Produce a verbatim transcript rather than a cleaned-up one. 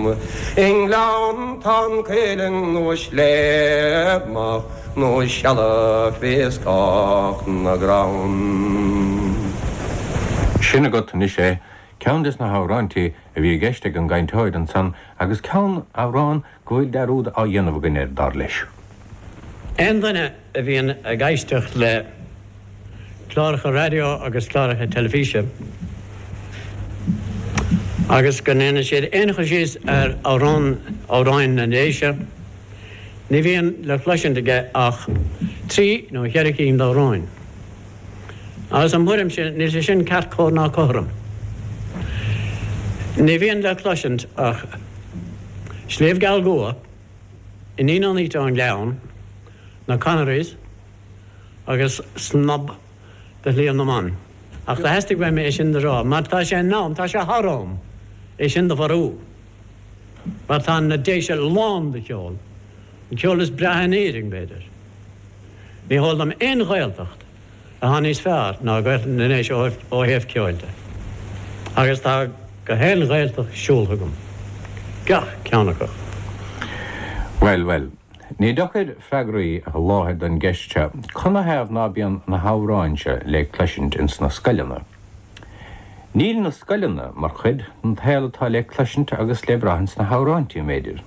England tan kelen no slemach no shalla fiskach na ground. Sinna got ni sé ceantas na hárántí a bhí gceiste an gcainteoid an san agus ceann árán goil dearúd á dhéanamh gnéir dar leis. Endanna a bhíon a gaiisteach le chláracha radio agus chláracha telefíse. Agus go néna siad éanacha síos ar árán áráin na néise, ní bhíon le fleisin aige ach trí nó cheiricín d'áráin. Agus an bhuirim sin ní sé sin ceart có ná córam. Ní bhíon le fleisint ach sléomh gal gua in íonaítá an leann na Canaries agus snob de líon na man. Ach tá heistigh bheith mé é sin de rá, mar tá sé nám, tá sé tharám é sin de farú. Mar tá na déise lán de ceol. An ceol is breathe éing beidir. Ní hol am éon ghailtacht a tháinig fearr ná ghail na nééis ó thaobh ceoilte. Agus tá go héil ghailtach siúltha gom. Gach ceannachach. Well, well. Ní dochid freagraí a láthir den gceiste chuna heamh ná bíonn na háráinse le cleisint ins na scailena. Níl na scailena mar chud an théalatá le cleisint agus le brahans na háráintí méidir.